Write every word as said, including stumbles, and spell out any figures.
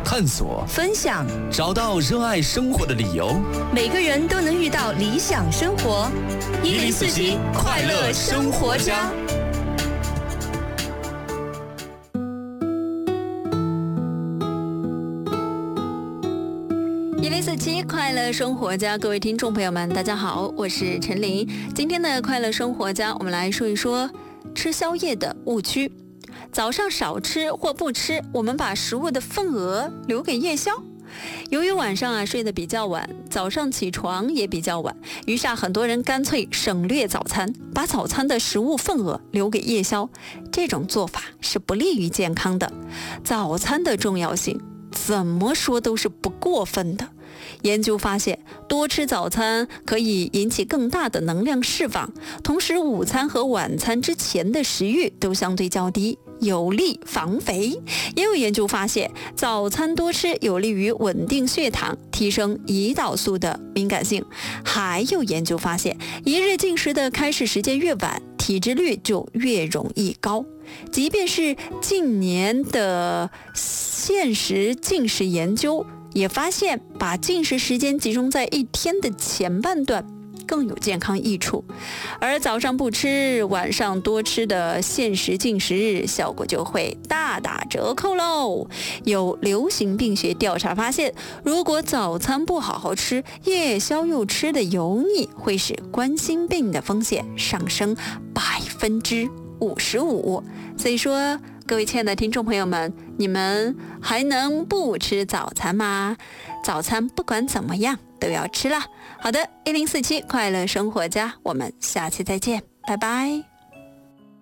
探索、 分享， 找到热爱生活的理由。 每个人都能遇到理想生活。 一零四七快乐生活家。 一零四七快乐生活家，各位听众朋友们，大家好，我是陈琳。今天的快乐生活家，我们来说一说吃宵夜的误区。早上少吃或不吃，我们把食物的份额留给夜宵。由于晚上啊睡得比较晚，早上起床也比较晚，于是啊很多人干脆省略早餐，把早餐的食物份额留给夜宵。这种做法是不利于健康的。早餐的重要性怎么说都是不过分的。研究发现，多吃早餐可以引起更大的能量释放，同时午餐和晚餐之前的食欲都相对较低，有利防肥。也有研究发现，早餐多吃有利于稳定血糖，提升胰岛素的敏感性。还有研究发现，一日进食的开始时间越晚，体脂率就越容易高。即便是近年的限时进食研究也发现，把进食时间集中在一天的前半段更有健康益处，而早上不吃，晚上多吃的限时进食日效果就会大打折扣喽。有流行病学调查发现，如果早餐不好好吃，夜宵又吃的油腻，会使冠心病的风险上升百分之五十五。所以说，各位亲爱的听众朋友们，你们还能不吃早餐吗？早餐不管怎么样都要吃了。好的，一零四七快乐生活家，我们下期再见，拜拜。